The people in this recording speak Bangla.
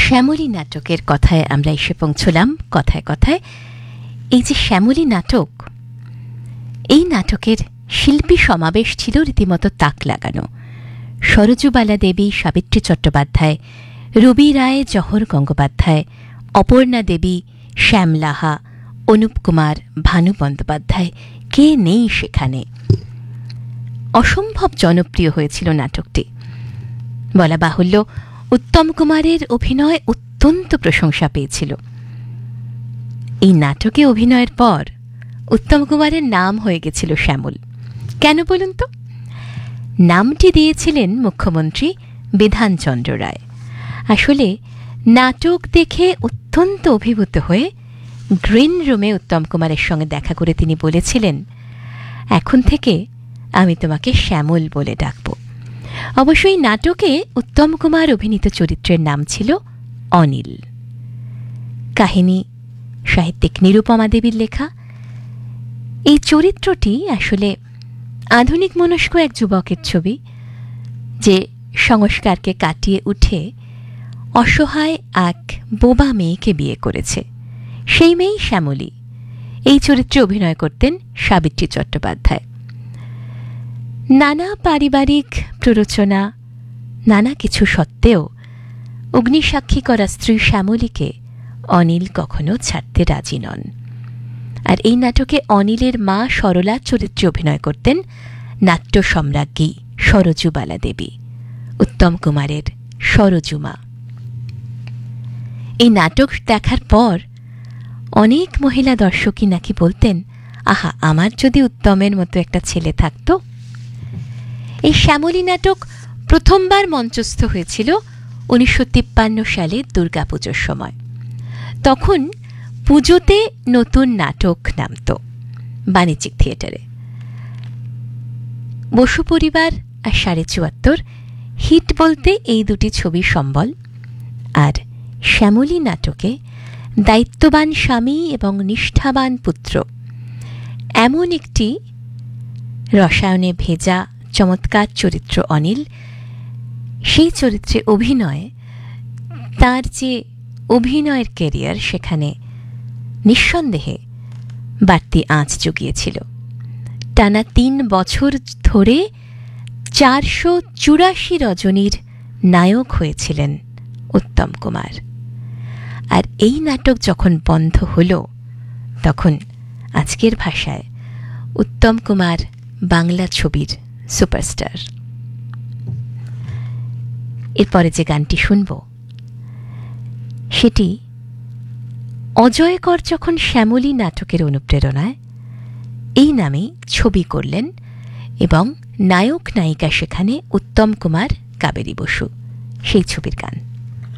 শ্যামলী নাটকের কথায় আমরা এসে পৌঁছলাম। কথায় কথায় এই যে শ্যামলী নাটক, এই নাটকের শিল্পী সমাবেশ ছিল রীতিমতো তাক লাগানো। সরজুবালা দেবী, সাবিত্রী চট্টোপাধ্যায়, রবি রায়, জহর গঙ্গোপাধ্যায়, অপর্ণা দেবী, শ্যাম লাহা, অনুপ কুমার, ভানু বন্দ্যোপাধ্যায়, কে নেই সেখানে। অসম্ভব জনপ্রিয় হয়েছিল নাটকটি। বলা বাহুল্য, উত্তম কুমারের অভিনয় অত্যন্ত প্রশংসা পেয়েছিল। এই নাটকে অভিনয়ের পর উত্তম কুমারের নাম হয়ে গেছিল শ্যামল। কেন বলুন তো? নামটি দিয়েছিলেন মুখ্যমন্ত্রী বিধানচন্দ্র রায়। আসলে নাটক দেখে অত্যন্ত অভিভূত হয়ে গ্রিন রুমে উত্তম কুমারের সঙ্গে দেখা করে তিনি বলেছিলেন, এখন থেকে আমি তোমাকে শ্যামল বলে ডাকব। অবশ্যই নাটকে উত্তম কুমার অভিনীত চরিত্রের নাম ছিল অনিল। কাহিনী সাহিত্যিক নিরুপমা দেবীর লেখা। এই চরিত্রটি আসলে আধুনিক মনস্ক এক যুবকের ছবি, যে সংস্কারকে কাটিয়ে উঠে অসহায় এক বোবা মেয়েকে বিয়ে করেছে। সেই মেয়েই শ্যামলী। এই চরিত্রে অভিনয় করতেন সাবিত্রী চট্টোপাধ্যায়। নানা পারিবারিক প্ররোচনা, নানা কিছু সত্ত্বেও অগ্নিসাক্ষী করা স্ত্রী শ্যামলীকে অনিল কখনো ছাড়তে রাজি নন। আর এই নাটকে অনিলের মা সরলা চরিত্রে অভিনয় করতেন নাট্য সম্রাজ্ঞী সরজুবালা দেবী, উত্তম কুমারের সরজুমা। এই নাটক দেখার পর অনেক মহিলা দর্শকই নাকি বলতেন, আহা, আমার যদি উত্তমের মতো একটা ছেলে থাকতো। এই শ্যামলী নাটক প্রথমবার মঞ্চস্থ হয়েছিল 1953 সালে দুর্গাপুজোর সময়। তখন পুজোতে নতুন নাটক নামত বাণিজ্যিক থিয়েটারে। বসু পরিবার আর 74.5 হিট বলতে এই দুটি ছবি সম্বল। আর শ্যামলী নাটকে দায়িত্ববান স্বামী এবং নিষ্ঠাবান পুত্র, এমন একটি রসায়নে ভেজা চমৎকার চরিত্র অনিল। সেই চরিত্রে অভিনয়, তার যে অভিনয়ের ক্যারিয়ার, সেখানে নিঃসন্দেহে বাড়তি আঁচ জুগিয়েছিল। টানা 3 বছর ধরে 484 রজনীর নায়ক হয়েছিলেন উত্তম কুমার। আর এই নাটক যখন বন্ধ হল, তখন আজকের ভাষায় উত্তম কুমার বাংলা ছবির সুপারস্টার। এরপরে যে গানটি শুনব, সেটি অজয়কর যখন শ্যামলী নাটকের অনুপ্রেরণায় এই নামেই ছবি করলেন এবং নায়ক নায়িকা সেখানে উত্তম কুমার, কাবেরী বসু, সেই ছবির গান।